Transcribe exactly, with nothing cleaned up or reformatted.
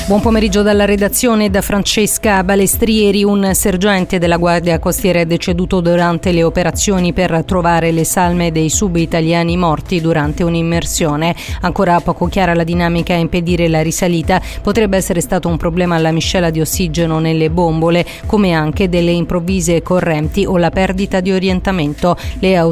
Buon pomeriggio dalla redazione da Francesca Balestrieri. Un sergente della Guardia Costiera è deceduto durante le operazioni per trovare le salme dei sub-italiani morti durante un'immersione. Ancora poco chiara la dinamica a impedire la risalita. Potrebbe essere stato un problema alla miscela di ossigeno nelle bombole, come anche delle improvvise correnti o la perdita di orientamento. Le